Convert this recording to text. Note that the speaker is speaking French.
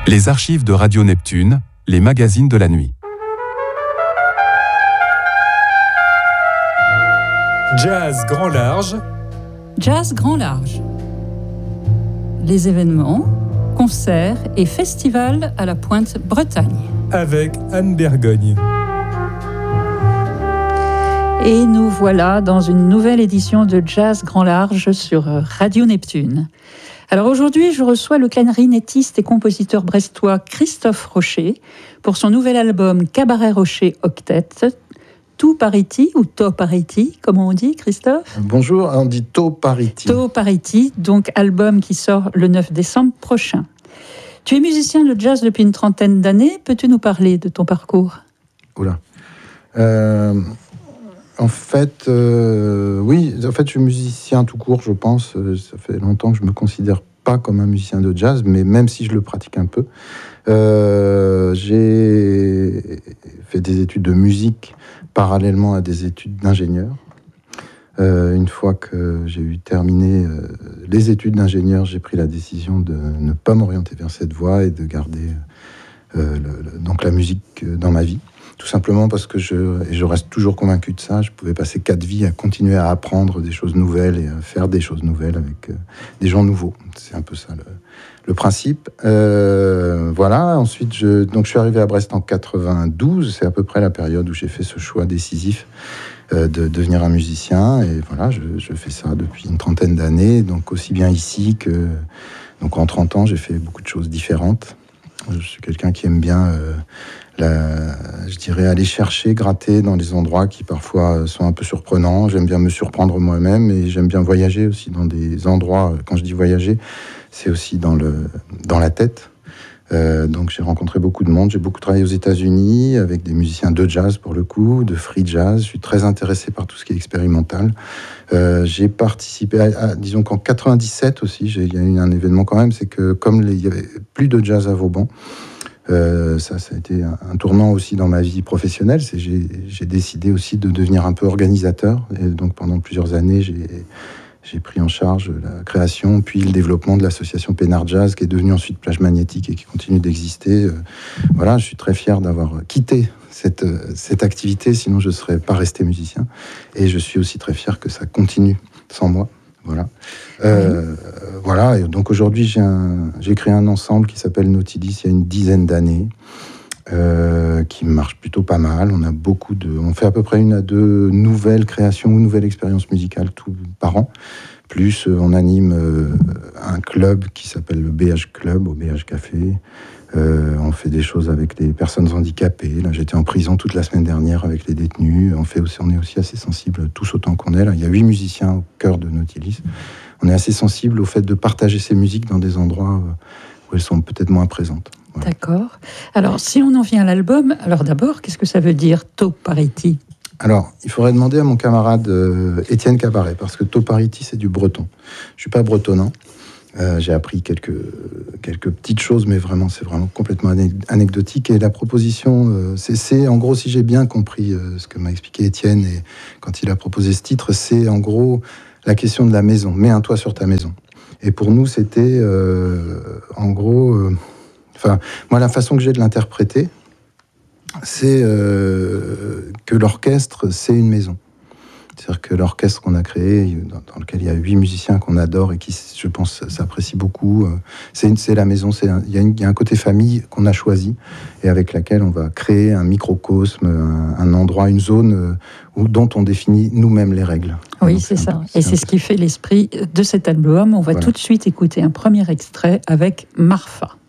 Les archives de Radio Neptune, les magazines de la nuit. Jazz Grand Large. Jazz Grand Large. Les événements, concerts et festivals à la Pointe Bretagne. Avec Anne Bergogne. Et nous voilà dans une nouvelle édition de Jazz Grand Large sur Radio Neptune. Alors aujourd'hui, je reçois le clarinettiste et compositeur brestois Christophe Rocher pour son nouvel album Cabaret Rocher Octet. To Parity ou To Parity, comment on dit, Christophe ? Bonjour, on dit To Parity. To Parity, donc album qui sort le 9 décembre prochain. Tu es musicien de jazz depuis une trentaine d'années. Peux-tu nous parler de ton parcours ? Oula. En fait, oui, je suis musicien tout court, je pense. Ça fait longtemps que je ne me considère pas comme un musicien de jazz, mais même si je le pratique un peu. J'ai fait des études de musique parallèlement à des études d'ingénieur. Une fois que j'ai eu terminé les études d'ingénieur, j'ai pris la décision de ne pas m'orienter vers cette voie et de garder donc la musique dans ma vie. Tout simplement parce que je reste toujours convaincu de ça. Je pouvais passer 4 vies à continuer à apprendre des choses nouvelles et à faire des choses nouvelles avec des gens nouveaux. C'est un peu ça le principe. Voilà. Ensuite, je suis arrivé à Brest en 92. C'est à peu près la période où j'ai fait ce choix décisif de devenir un musicien. Et voilà, je fais ça depuis une trentaine d'années. Donc aussi bien ici que... Donc en 30 ans, j'ai fait beaucoup de choses différentes. Je suis quelqu'un qui aime bien... je dirais aller chercher, gratter dans des endroits qui parfois sont un peu surprenants. J'aime bien me surprendre moi-même et j'aime bien voyager aussi dans des endroits. Quand je dis voyager, c'est aussi dans la tête. Donc j'ai rencontré beaucoup de monde. J'ai beaucoup travaillé aux États-Unis avec des musiciens de jazz pour le coup, de free jazz. Je suis très intéressé par tout ce qui est expérimental. J'ai participé disons qu'en 97 aussi, il y a eu un événement quand même, c'est que comme il y avait plus de jazz à Vauban, ça a été un tournant aussi dans ma vie professionnelle. J'ai décidé aussi de devenir un peu organisateur. Et donc pendant plusieurs années, j'ai pris en charge la création, puis le développement de l'association Pénard Jazz, qui est devenue ensuite Plage Magnétique et qui continue d'exister. Voilà, je suis très fier d'avoir quitté cette activité, sinon je ne serais pas resté musicien. Et je suis aussi très fier que ça continue sans moi. Voilà. Voilà. Et donc aujourd'hui, j'ai créé un ensemble qui s'appelle Nautilus il y a une dizaine d'années, qui marche plutôt pas mal. On fait à peu près 1 à 2 nouvelles créations ou nouvelles expériences musicales par an. Plus on anime un club qui s'appelle le BH Club au BH Café. On fait des choses avec des personnes handicapées. Là, j'étais en prison toute la semaine dernière avec les détenus. On est aussi assez sensibles, tous autant qu'on est. Là, il y a 8 musiciens au cœur de Nautilus. On est assez sensibles au fait de partager ces musiques dans des endroits où elles sont peut-être moins présentes. Voilà. D'accord. Alors, si on en vient à l'album, alors d'abord, qu'est-ce que ça veut dire To Parity ? Alors, il faudrait demander à mon camarade Étienne Cabaret, parce que To Parity, c'est du breton. Je ne suis pas bretonnant. J'ai appris quelques petites choses, mais c'est vraiment complètement anecdotique. Et la proposition, c'est en gros, si j'ai bien compris ce que m'a expliqué Étienne, et quand il a proposé ce titre, c'est en gros la question de la maison. Mets un toit sur ta maison. Et pour nous, c'était en gros... moi, la façon que j'ai de l'interpréter, c'est que l'orchestre, c'est une maison. C'est-à-dire que l'orchestre qu'on a créé, dans lequel il y a 8 musiciens qu'on adore et qui, je pense, s'apprécient beaucoup, c'est la maison. Il y a un côté famille qu'on a choisi et avec laquelle on va créer un microcosme, un endroit, une zone dont on définit nous-mêmes les règles. Oui, c'est ça. Et c'est ce qui fait l'esprit de cet album. On va tout de suite écouter un premier extrait avec Marfa.